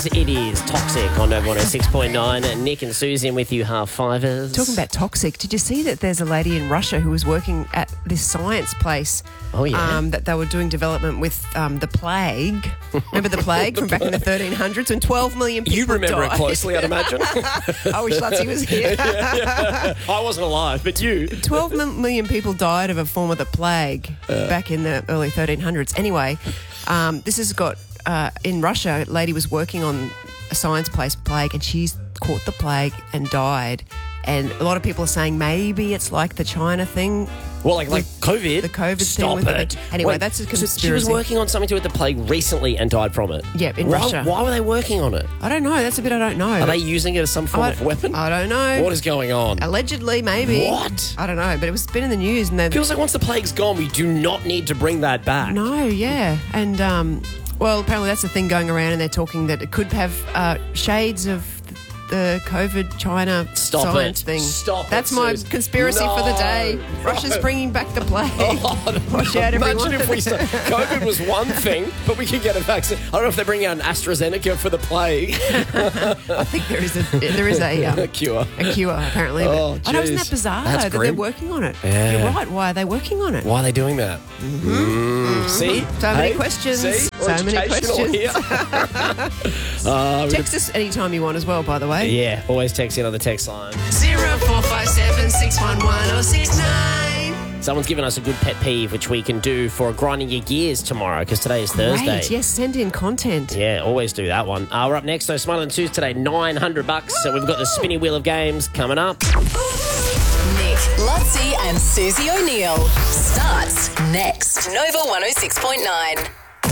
is. It is Toxic on Nova 106.9. Nick and Susie with you, half fivers. Talking about toxic, did you see that there's a lady in Russia who was working at this science place? Oh, yeah. That they were doing development with the plague. Remember the plague from back in the 1300s when 12 million people You remember died? it closely, I'd imagine. I wish Lutzy was here. I wasn't alive, but you. 12 million people died of a form of the plague back in the early 1300s. Anyway, this has got, in Russia, a lady was working on a science place plague and she's caught the plague and died. And a lot of people are saying maybe it's like the China thing. Well, like COVID. The COVID Stop thing. it. Anyway, that's a conspiracy. So she was working on something to do with the plague recently and died from it. Yeah, in Russia. Why were they working on it? I don't know. That's a bit I don't know. Are they using it as some form of weapon? I don't know. What is going on? Allegedly, maybe. What? I don't know, but it's been in the news. And Feels like once the plague's gone, we do not need to bring that back. No, yeah. And, well, apparently that's the thing going around and they're talking that it could have shades of the COVID China science thing. Stop That's it, my Suze. conspiracy for the day. Russia's bringing back the plague. Watch out, everyone. Imagine if we said COVID was one thing, but we could get a vaccine. I don't know if they're bringing out an AstraZeneca for the plague. I think there is a cure. A cure, apparently. Oh, I know, isn't geez. that bizarre, That's though, that grim. they're working on it? Yeah. You're right. Why are they working on it? Why are they doing that? See? So many questions. See? So many Educational questions. here. Text us anytime you want as well, by the way. Yeah, always text in on the text line. 0457 611 069. Someone's given us a good pet peeve, which we can do for grinding your gears tomorrow, because today is Thursday. Great. Yes, send in content. Yeah, always do that one. We're up next, though. Smile and Suze today, $900. So we've got the spinny wheel of games coming up. Nick, Lutzy and Susie O'Neill starts next. Nova 106.9.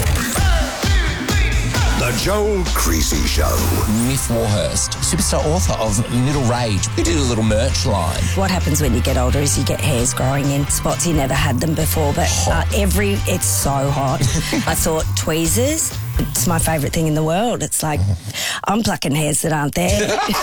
The Joel Creasy Show. Miff Warhurst, superstar author of Little Rage. We did a little merch line. What happens when you get older is you get hairs growing in spots you never had them before, but it's so hot. I thought tweezers, it's my favourite thing in the world. It's like I'm plucking hairs that aren't there.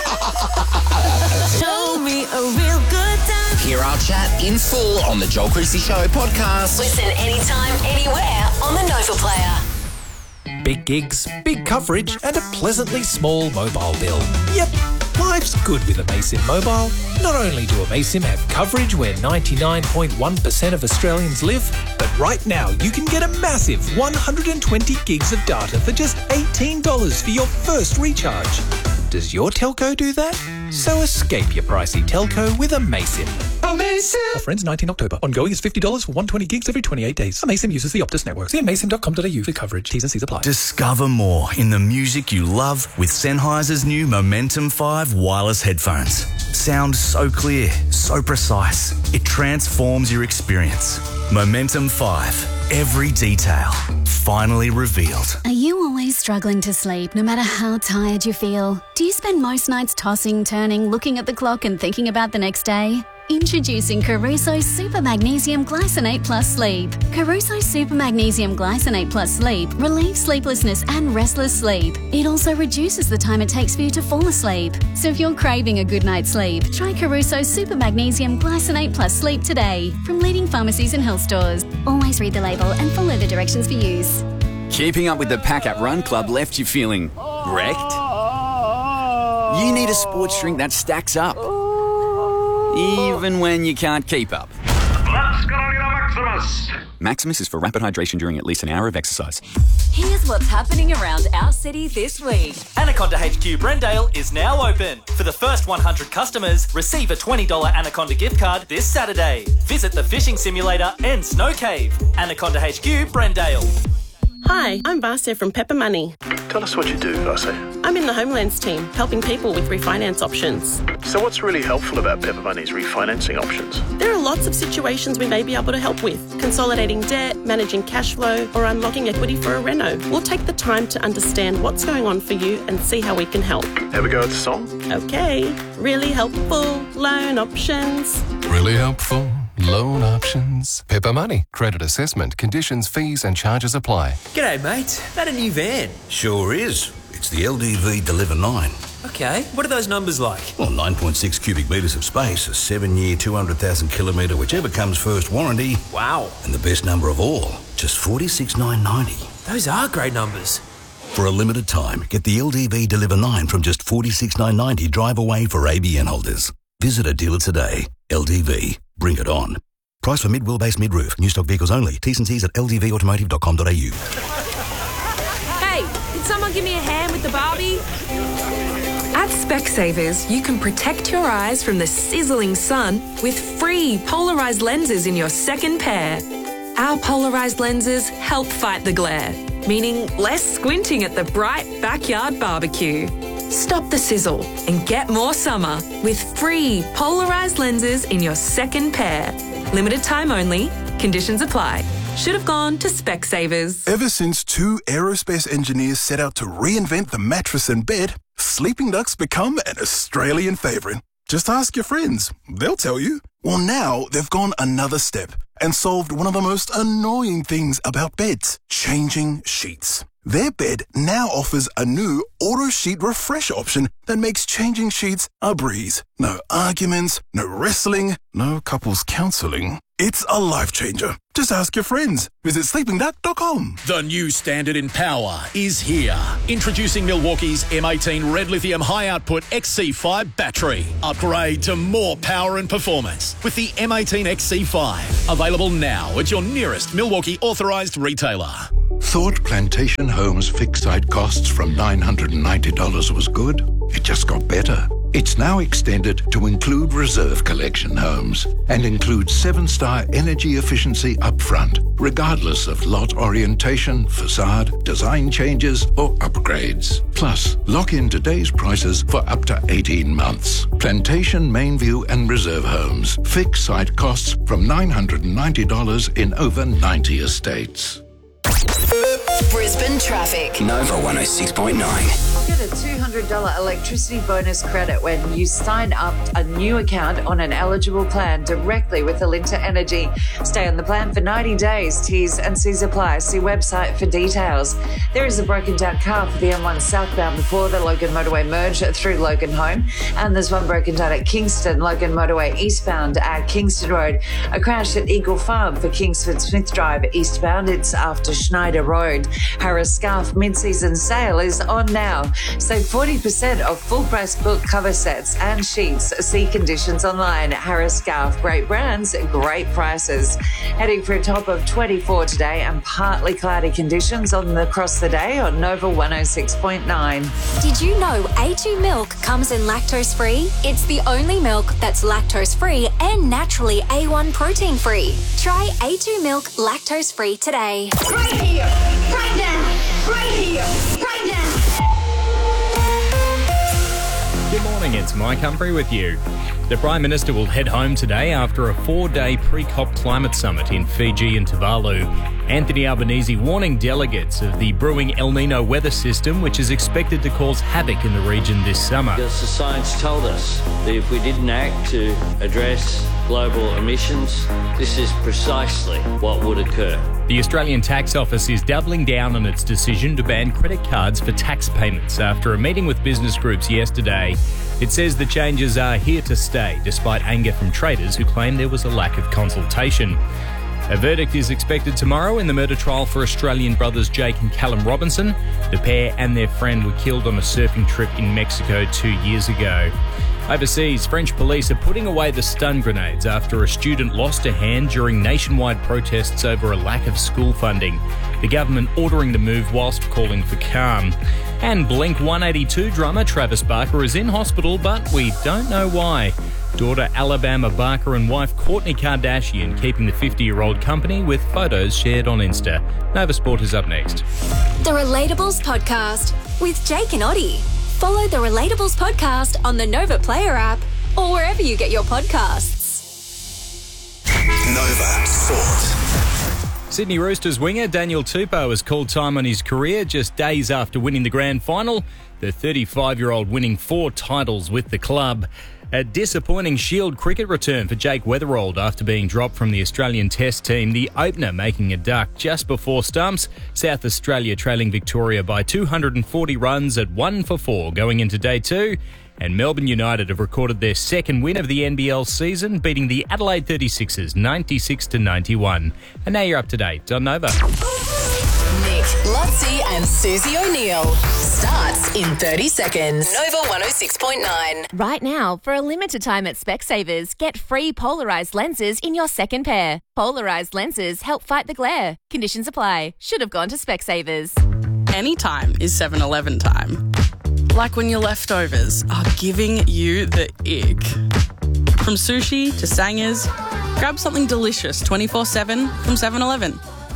Show me a real good time. Hear our chat in full on the Joel Creasy Show podcast. Listen anytime, anywhere on the Nova Player. Big gigs, big coverage, and a pleasantly small mobile bill. Yep, life's good with Amaysim Mobile. Not only do Amaysim have coverage where 99.1% of Australians live, but right now you can get a massive 120 gigs of data for just $18 for your first recharge. Does your telco do that? So escape your pricey telco with Amaysim. Amaysim! Offer ends 19 October. Ongoing is $50 for 120 gigs every 28 days. Amaysim uses the Optus network. See amaysim.com.au for coverage. T's and C's apply. Discover more in the music you love with Sennheiser's new Momentum 5 wireless headphones. Sound so clear, so precise. It transforms your experience. Momentum 5. Every detail finally revealed. Are you always struggling to sleep no matter how tired you feel? Do you spend most nights tossing, turning, looking at the clock and thinking about the next day? Introducing Caruso Super Magnesium Glycinate Plus Sleep. Caruso Super Magnesium Glycinate Plus Sleep relieves sleeplessness and restless sleep. It also reduces the time it takes for you to fall asleep. So if you're craving a good night's sleep, try Caruso Super Magnesium Glycinate Plus Sleep today from leading pharmacies and health stores. Always read the label and follow the directions for use. Keeping up with the Pack Up Run Club left you feeling wrecked? You need a sports drink that stacks up, even when you can't keep up. Maximus is for rapid hydration during at least an hour of exercise. Here's what's happening around our city this week. Anaconda HQ Brendale is now open. For the first 100 customers, receive a $20 Anaconda gift card this Saturday. Visit the fishing simulator and snow cave. Anaconda HQ Brendale. Hi, I'm Vasya from Pepper Money. Tell us what you do, Vasya. I'm in the Homelands team, helping people with refinance options. So what's really helpful about Pepper Money's refinancing options? There are lots of situations we may be able to help with. Consolidating debt, managing cash flow, or unlocking equity for a reno. We'll take the time to understand what's going on for you and see how we can help. Have a go at the song? Okay. Really helpful loan options. Really helpful loan options. Pepper Money. Credit assessment. Conditions, fees and charges apply. G'day, mate. That a new van? Sure is. It's the LDV Deliver 9. Okay. What are those numbers like? Well, 9.6 cubic metres of space, a 7-year, 200,000 kilometre, whichever comes first warranty. Wow. And the best number of all, just $46,990. Those are great numbers. For a limited time, get the LDV Deliver 9 from just $46,990 drive away for ABN holders. Visit a dealer today. LDV. Bring it on. Price for mid-wheelbase mid-roof. New stock vehicles only. T's and C's at ldvautomotive.com.au. Hey, can someone give me a hand with the Barbie? At Specsavers, you can protect your eyes from the sizzling sun with free polarised lenses in your second pair. Our polarised lenses help fight the glare, meaning less squinting at the bright backyard barbecue. Stop the sizzle and get more summer with free polarised lenses in your second pair. Limited time only. Conditions apply. Should have gone to Specsavers. Ever since two aerospace engineers set out to reinvent the mattress and bed, sleeping ducks become an Australian favourite. Just ask your friends. They'll tell you. Well, now they've gone another step and solved one of the most annoying things about beds, changing sheets. Their bed now offers a new auto sheet refresh option that makes changing sheets a breeze. No arguments, no wrestling, no couples counselling. It's a life changer. Just ask your friends. Visit sleepingduck.com. The new standard in power is here. Introducing Milwaukee's M18 Red Lithium High Output XC5 battery. Upgrade to more power and performance with the M18 XC5. Available now at your nearest Milwaukee authorised retailer. Thought Plantation Homes fixed site costs from $990 was good? It just got better. It's now extended to include reserve collection homes and includes 7-star energy efficiency upfront, regardless of lot orientation, facade, design changes, or upgrades. Plus, lock in today's prices for up to 18 months. Plantation, Mainview, and Reserve Homes. Fixed site costs from $990 in over 90 estates. Brisbane traffic. Nova 106.9. Get a $200 electricity bonus credit when you sign up a new account on an eligible plan directly with Alinta Energy. Stay on the plan for 90 days. T's and C's apply. See website for details. There is a broken down car for the M1 southbound before the Logan Motorway merge through Logan Home. And there's one broken down at Kingston, Logan Motorway eastbound at Kingston Road. A crash at Eagle Farm for Kingsford Smith Drive eastbound. It's after Schneider Road. Harris Scarf mid-season sale is on now. Save 40% off full price book cover sets and sheets. See conditions online. Harris Scarf, great brands, great prices. Heading for a top of 24 today and partly cloudy conditions across the day on Nova 106.9. Did you know A2 milk comes in lactose free? It's the only milk that's lactose free and naturally A1 protein free. Try A2 milk lactose free today. Right here, right now, right here, right now. Good morning, it's Mike Humphrey with you. The Prime Minister will head home today after a 4-day pre-COP climate summit in Fiji and Tuvalu. Anthony Albanese warning delegates of the brewing El Nino weather system, which is expected to cause havoc in the region this summer. Because the science told us that if we didn't act to address global emissions, this is precisely what would occur. The Australian Tax Office is doubling down on its decision to ban credit cards for tax payments after a meeting with business groups yesterday. It says the changes are here to stay, despite anger from traders who claim there was a lack of consultation. A verdict is expected tomorrow in the murder trial for Australian brothers Jake and Callum Robinson. The pair and their friend were killed on a surfing trip in Mexico 2 years ago. Overseas, French police are putting away the stun grenades after a student lost a hand during nationwide protests over a lack of school funding. The government ordering the move whilst calling for calm. And Blink-182 drummer Travis Barker is in hospital, but we don't know why. Daughter Alabama Barker and wife Kourtney Kardashian keeping the 50-year-old company with photos shared on Insta. Nova Sport is up next. The Relatables Podcast with Jake and Oddie. Follow the Relatables Podcast on the Nova Player app or wherever you get your podcasts. Nova Sport. Sydney Roosters winger Daniel Tupou has called time on his career just days after winning the grand final. The 35-year-old winning 4 titles with the club. A disappointing Shield cricket return for Jake Weatherald after being dropped from the Australian Test team, the opener making a duck just before stumps. South Australia trailing Victoria by 240 runs at 1 for 4 going into day 2. And Melbourne United have recorded their second win of the NBL season, beating the Adelaide 36ers 96-91. And now you're up to date on Nova. Nick, Lutzi and Susie O'Neill. Starts in 30 seconds. Nova 106.9. Right now, for a limited time at Specsavers, get free polarised lenses in your second pair. Polarised lenses help fight the glare. Conditions apply. Should have gone to Specsavers. Anytime is 7-Eleven time. Like when your leftovers are giving you the ick. From sushi to sangers, grab something delicious 24/7 from 7-Eleven.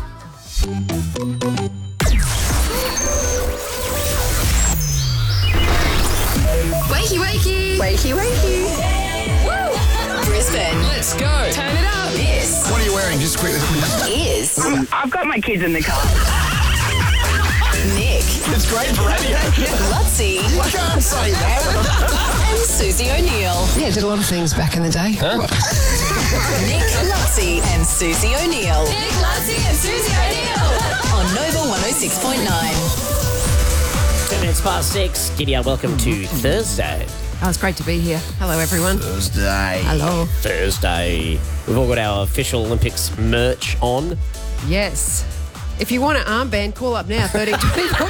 Wakey, wakey. Wakey, wakey. Woo! Brisbane. Let's go. Turn it up. This What are you wearing? Just quickly. is I've got my kids in the car. Nick. It's great for radio. Lutzi. I can't say that. And Susie O'Neill. Yeah, did a lot of things back in the day. Nick, Lutzi and Susie O'Neill. Nick, Lutzi and Susie O'Neill. On Nova 106.9. 2 minutes past 6. Giddy up, welcome to Thursday. Oh, it's great to be here. Hello, everyone. Thursday. Hello. Thursday. We've all got our official Olympics merch on. Yes. If you want an armband, call up now, 13 24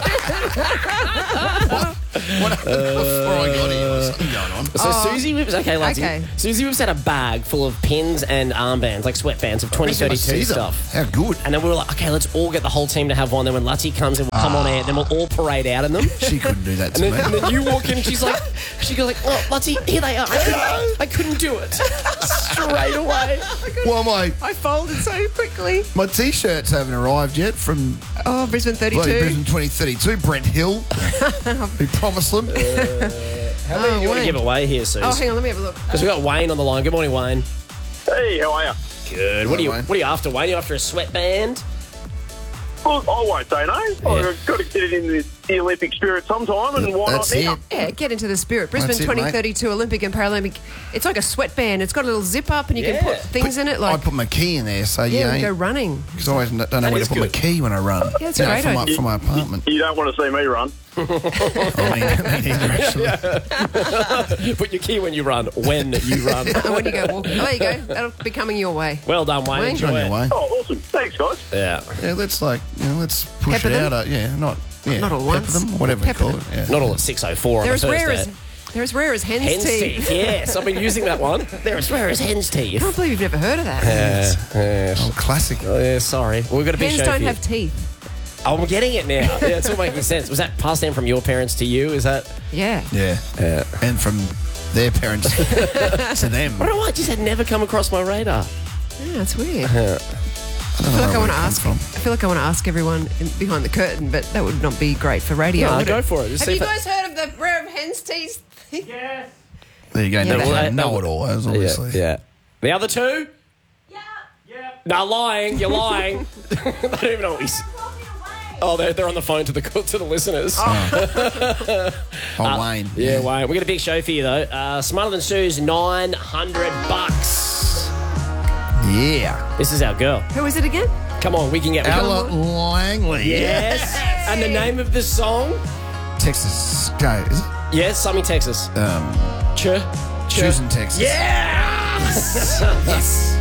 What happened before I got here? There's something going on. So Susie Whips, okay. Susie Whips had a bag full of pins and armbands, like sweatbands of 2032 stuff. How good. And then we were like, okay, let's all get the whole team to have one. Then when Lutzi comes in, we'll come on air. Then we'll all parade out in them. She couldn't do that to me. And then you walk in and she goes like, oh, Lutzi, here they are. I couldn't do it. Straight away. Well, I folded so quickly. my T-shirts haven't arrived yet from Brisbane 32. Brisbane 2032. Brent Hill. We promised them. How many do you want to give away here, Suze? Oh, hang on, let me have a look. Because we've got Wayne on the line. Good morning, Wayne. Hey, how are you? Good. What are you after, Wayne? Are you after a sweatband? Well, I won't say no. I've got to get it in the Olympic spirit sometime, and why not now? Yeah, get into the spirit. Brisbane That's it, 2032 Olympic and Paralympic. It's like a sweatband. It's got a little zip up and you can put things in it. I Like put my key in there, so we go running. because I always don't know where to put my key when I run. Yeah, it's a great idea. from my apartment. You don't want to see me run. I mean, actually. Put your key when you run. When you run. When you go walking. Oh, there you go. That'll be coming your way. Well done, Wayne. Enjoy On it. your way. Oh, awesome. Thanks, guys. Yeah. Yeah, let's push Pepper it them? out. Not all once. Pepper them, whatever Pepper we call it. Yeah. Not all at 6:04 on They're a as rare Thursday. as hen's teeth. Yes, I've been using that one. They're as rare as hen's teeth. I can't believe you've never heard of that. Oh, classic. Oh, yeah, sorry. Well, we've got a big Hens show don't for you. have teeth. Oh, I'm getting it now. Yeah, it's all making sense. Was that passed down from your parents to you? Is that? Yeah. Yeah. And from their parents to them. I don't know why it just had never come across my radar. Yeah, that's weird. I I feel like I want to ask. I feel like I want to ask everyone behind the curtain, but that would not be great for radio. No, would go it? for it. Just Have see you if guys heard of the rare of hen's teeth? Yes. There you go. Yeah, Know it all, obviously. Yeah. The other two? Yeah. No, lying. You're lying. I don't even know what he's. Oh, they're on the phone to the listeners. Wayne. Yeah, Wayne. We got a big show for you though. Smarter Than Sue's $900. Yeah. This is our girl. Who is it again? Come on, we can get Ella Langley. Yes. And the name of the song? Texas. Go. Is it? Yes, Summit, Texas. Choosing Texas. Yes. Yes.